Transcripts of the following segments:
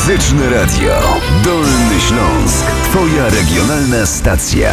Muzyczne Radio. Dolny Śląsk. Twoja regionalna stacja.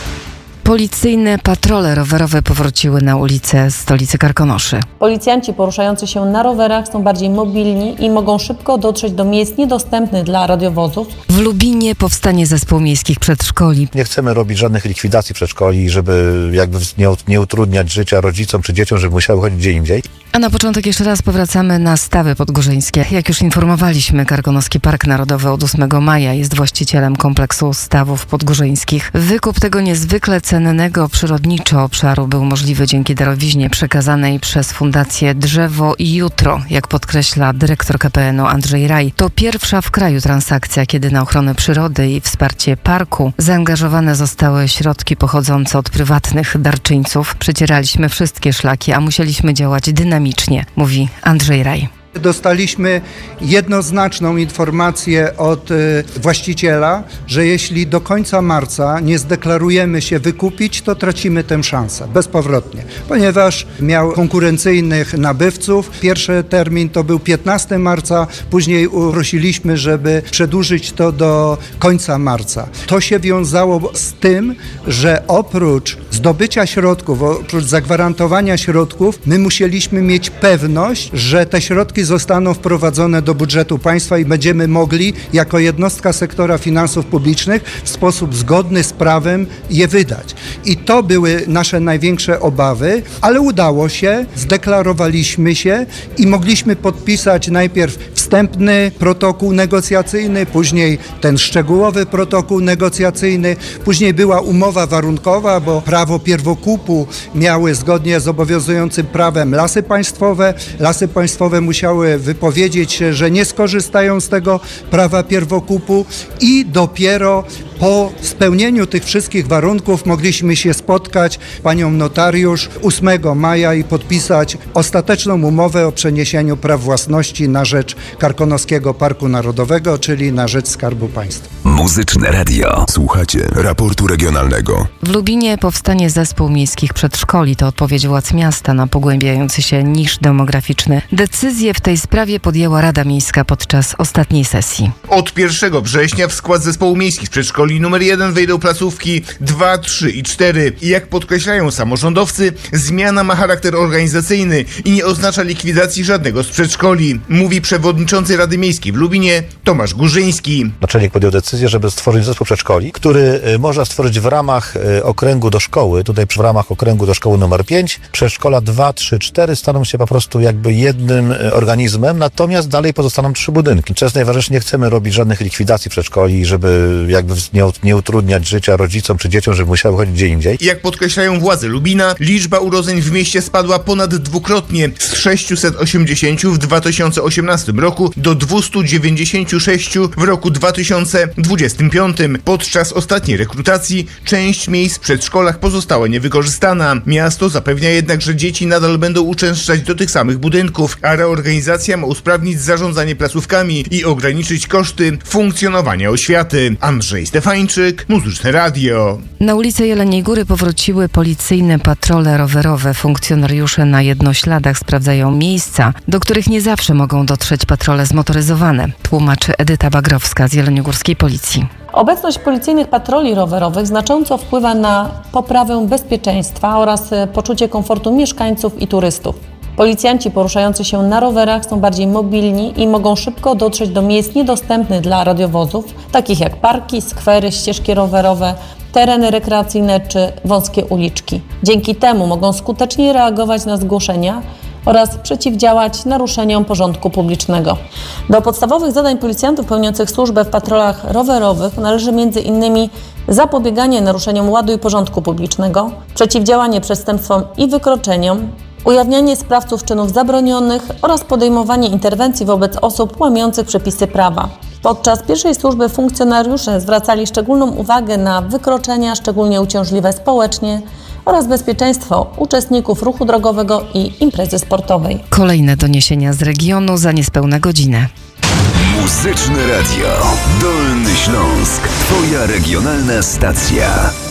Policyjne patrole rowerowe powróciły na ulice stolicy Karkonoszy. Policjanci poruszający się na rowerach są bardziej mobilni i mogą szybko dotrzeć do miejsc niedostępnych dla radiowozów. W Lubinie powstanie zespół miejskich przedszkoli. Nie chcemy robić żadnych likwidacji przedszkoli, żeby jakby nie utrudniać życia rodzicom czy dzieciom, żeby musiały chodzić gdzie indziej. A na początek jeszcze raz powracamy na Stawy Podgórzyńskie. Jak już informowaliśmy, Karkonoski Park Narodowy od 8 maja jest właścicielem kompleksu Stawów Podgórzyńskich. Wykup tego niezwykle cennego przyrodniczo obszaru był możliwy dzięki darowiźnie przekazanej przez Fundację Drzewo i Jutro. Jak podkreśla dyrektor KPN-u Andrzej Raj, to pierwsza w kraju transakcja, kiedy na ochronę przyrody i wsparcie parku zaangażowane zostały środki pochodzące od prywatnych darczyńców. Przecieraliśmy wszystkie szlaki, a musieliśmy działać dynamicznie, mówi Andrzej Raj. Dostaliśmy jednoznaczną informację od właściciela, że jeśli do końca marca nie zdeklarujemy się wykupić, to tracimy tę szansę bezpowrotnie, ponieważ miał konkurencyjnych nabywców. Pierwszy termin to był 15 marca, później prosiliśmy, żeby przedłużyć to do końca marca. To się wiązało z tym, że oprócz zdobycia środków, oprócz zagwarantowania środków, my musieliśmy mieć pewność, że te środki zostaną wprowadzone do budżetu państwa i będziemy mogli jako jednostka sektora finansów publicznych w sposób zgodny z prawem je wydać. I to były nasze największe obawy, ale udało się, zdeklarowaliśmy się i mogliśmy podpisać najpierw wstępny protokół negocjacyjny, później ten szczegółowy protokół negocjacyjny, później była umowa warunkowa, bo prawo pierwokupu miały zgodnie z obowiązującym prawem Lasy Państwowe. Lasy Państwowe musiały wypowiedzieć się, że nie skorzystają z tego prawa pierwokupu i dopiero po spełnieniu tych wszystkich warunków mogliśmy się spotkać z panią notariusz 8 maja i podpisać ostateczną umowę o przeniesieniu praw własności na rzecz Karkonoskiego Parku Narodowego, czyli na rzecz Skarbu Państwa. Muzyczne Radio. Słuchacie raportu regionalnego. W Lubinie powstanie zespół miejskich przedszkoli. To odpowiedź władz miasta na pogłębiający się niż demograficzny. Decyzję w tej sprawie podjęła Rada Miejska podczas ostatniej sesji. Od 1 września w skład zespołu miejskich przedszkoli numer 1 wejdą placówki 2, 3 i 4. I jak podkreślają samorządowcy, zmiana ma charakter organizacyjny i nie oznacza likwidacji żadnego z przedszkoli, mówi przewodniczący Rady Miejskiej w Lubinie Tomasz Górzyński. Naczelnik podjął decyzję, żeby stworzyć zespół przedszkoli, który można stworzyć w ramach okręgu do szkoły. Tutaj w ramach okręgu do szkoły numer 5. Przedszkola 2, 3, 4 staną się po prostu jakby jednym organizmem, natomiast dalej pozostaną 3 budynki. Co jest najważniejsze, nie chcemy robić żadnych likwidacji przedszkoli, żeby jakby nie utrudniać życia rodzicom czy dzieciom, żeby musiały chodzić gdzie indziej. Jak podkreślają władze Lubina, liczba urodzeń w mieście spadła ponad dwukrotnie z 680 w 2018 roku do 296 w roku 2025. Podczas ostatniej rekrutacji część miejsc w przedszkolach pozostała niewykorzystana. Miasto zapewnia jednak, że dzieci nadal będą uczęszczać do tych samych budynków, a reorganizacja ma usprawnić zarządzanie placówkami i ograniczyć koszty funkcjonowania oświaty. Andrzej Stefańczyk, Muzyczne Radio. Na ulicę Jeleniej Góry powróciły policyjne patrole rowerowe. Funkcjonariusze na jednośladach sprawdzają miejsca, do których nie zawsze mogą dotrzeć patrole zmotoryzowane, tłumaczy Edyta Bagrowska z Jeleniogórskiej Policji. Obecność policyjnych patroli rowerowych znacząco wpływa na poprawę bezpieczeństwa oraz poczucie komfortu mieszkańców i turystów. Policjanci poruszający się na rowerach są bardziej mobilni i mogą szybko dotrzeć do miejsc niedostępnych dla radiowozów, takich jak parki, skwery, ścieżki rowerowe, tereny rekreacyjne czy wąskie uliczki. Dzięki temu mogą skutecznie reagować na zgłoszenia oraz przeciwdziałać naruszeniom porządku publicznego. Do podstawowych zadań policjantów pełniących służbę w patrolach rowerowych należy m.in. zapobieganie naruszeniom ładu i porządku publicznego, przeciwdziałanie przestępstwom i wykroczeniom, ujawnianie sprawców czynów zabronionych oraz podejmowanie interwencji wobec osób łamiących przepisy prawa. Podczas pierwszej służby funkcjonariusze zwracali szczególną uwagę na wykroczenia, szczególnie uciążliwe społecznie, oraz bezpieczeństwo uczestników ruchu drogowego i imprezy sportowej. Kolejne doniesienia z regionu za niespełna godzinę. Muzyczne Radio. Dolny Śląsk. Twoja regionalna stacja.